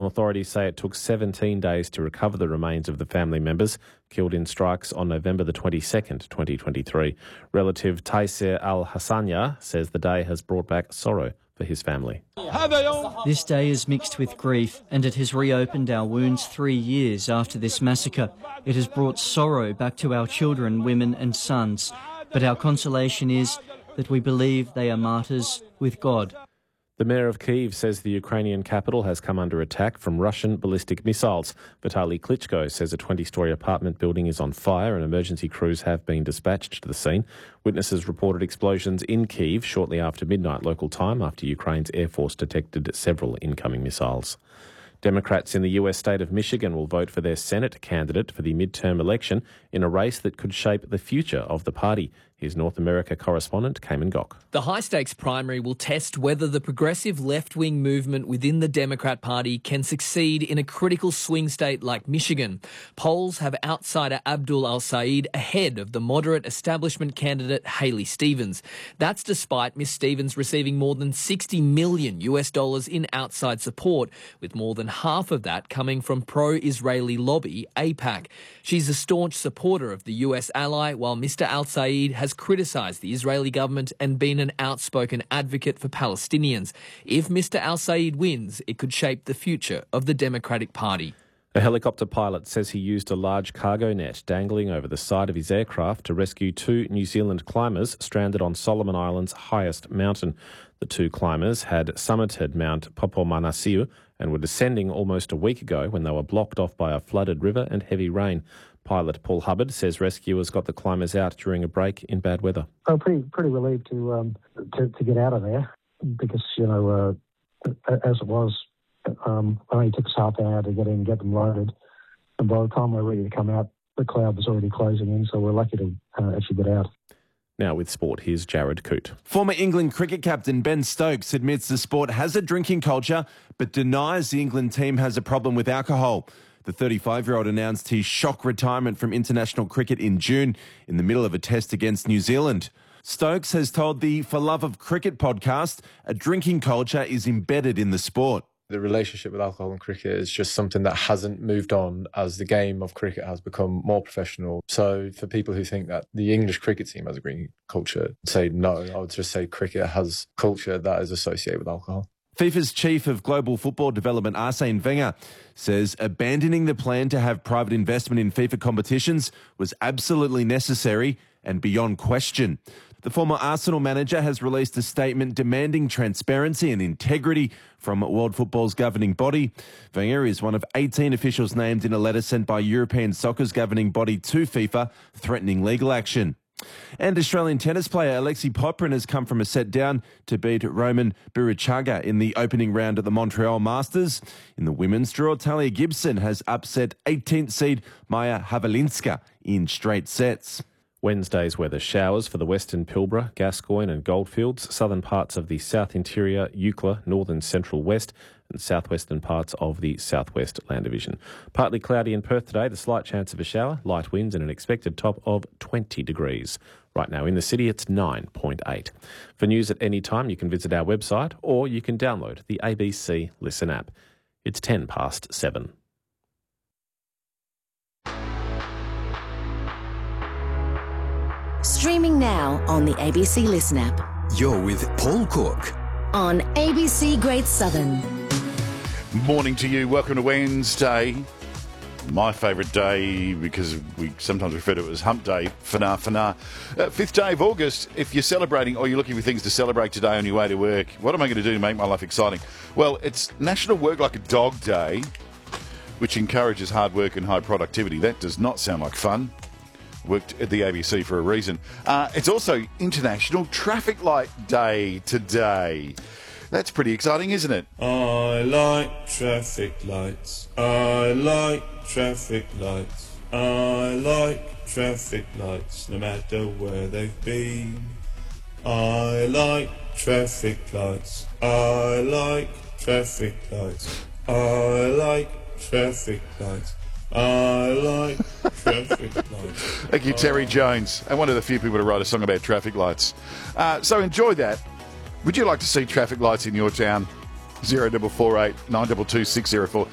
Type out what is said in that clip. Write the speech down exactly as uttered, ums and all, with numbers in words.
authorities say it took seventeen days to recover the remains of the family members killed in strikes on November the twenty-second, twenty twenty-three. Relative Taiser Al-Hassania says the day has brought back sorrow for his family. This day is mixed with grief, and it has reopened our wounds three years after this massacre. It has brought sorrow back to our children, women and sons. But our consolation is that we believe they are martyrs with God. The mayor of Kyiv says the Ukrainian capital has come under attack from Russian ballistic missiles. Vitaly Klitschko says a twenty-storey apartment building is on fire and emergency crews have been dispatched to the scene. Witnesses reported explosions in Kyiv shortly after midnight local time after Ukraine's Air Force detected several incoming missiles. Democrats in the U S state of Michigan will vote for their Senate candidate for the midterm election in a race that could shape the future of the party. Here's North America correspondent Cayman Gok. The high-stakes primary will test whether the progressive left-wing movement within the Democrat Party can succeed in a critical swing state like Michigan. Polls have outsider Abdul Al-Said ahead of the moderate establishment candidate Haley Stevens. That's despite Miss Stevens receiving more than sixty million US dollars in outside support, with more than half of that coming from pro-Israeli lobby AIPAC. She's a staunch supporter of the U S ally, while Mister Al-Said has criticised the Israeli government and been an outspoken advocate for Palestinians. If Mister Al-Said wins, it could shape the future of the Democratic Party. A helicopter pilot says he used a large cargo net dangling over the side of his aircraft to rescue two New Zealand climbers stranded on Solomon Island's highest mountain. The two climbers had summited Mount Popomanasiu and were descending almost a week ago when they were blocked off by a flooded river and heavy rain. Pilot Paul Hubbard says rescuers got the climbers out during a break in bad weather. I was pretty pretty relieved to um, to, to get out of there because, you know, uh, as it was, um, it only took us half an hour to get in and get them loaded. And by the time we were ready to come out, the cloud was already closing in, so we're lucky to uh, actually get out. Now with sport, here's Jared Coote. Former England cricket captain Ben Stokes admits the sport has a drinking culture, but denies the England team has a problem with alcohol. The thirty-five-year-old announced his shock retirement from international cricket in June in the middle of a test against New Zealand. Stokes has told the For Love of Cricket podcast a drinking culture is embedded in the sport. The relationship with alcohol and cricket is just something that hasn't moved on as the game of cricket has become more professional. So for people who think that the English cricket team has a drinking culture, say no. I would just say cricket has culture that is associated with alcohol. FIFA's chief of global football development, Arsene Wenger, says abandoning the plan to have private investment in FIFA competitions was absolutely necessary and beyond question. The former Arsenal manager has released a statement demanding transparency and integrity from world football's governing body. Wenger is one of eighteen officials named in a letter sent by European soccer's governing body to FIFA threatening legal action. And Australian tennis player Alexei Popyrin has come from a set down to beat Roman Buruchaga in the opening round at the Montreal Masters. In the women's draw, Talia Gibson has upset eighteenth seed Maya Havalinska in straight sets. Wednesday's weather: showers for the western Pilbara, Gascoyne and Goldfields, southern parts of the south interior, Eucla, northern central west and southwestern parts of the southwest land division. Partly cloudy in Perth today, the slight chance of a shower, light winds and an expected top of twenty degrees. Right now in the city it's nine point eight. For news at any time you can visit our website or you can download the A B C Listen app. It's ten past seven. Streaming now on the A B C Listen app. You're with Paul Cook on A B C Great Southern. Morning to you. Welcome to Wednesday. My favourite day, because we sometimes refer to it as Hump Day, Fana Fana. Uh, fifth day of August. If you're celebrating or you're looking for things to celebrate today on your way to work, what am I going to do to make my life exciting? Well, it's National Work Like a Dog Day, which encourages hard work and high productivity. That does not sound like fun. Worked at the A B C for a reason. Uh, it's also International Traffic Light Day today. That's pretty exciting, isn't it? I like traffic lights. I like traffic lights. I like traffic lights, no matter where they've been. I like traffic lights. I like traffic lights. I like traffic lights. I like traffic lights. Thank you, Terry Jones, and one of the few people to write a song about traffic lights. Uh, so enjoy that. Would you like to see traffic lights in your town? zero four four eight, nine two two, six zero four.